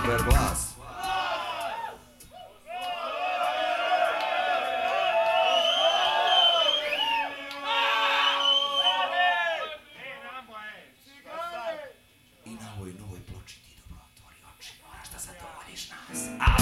Super glas. I na ovoj novoj ploči ti dobro otvori oči, moraš da zadovoljiš nas.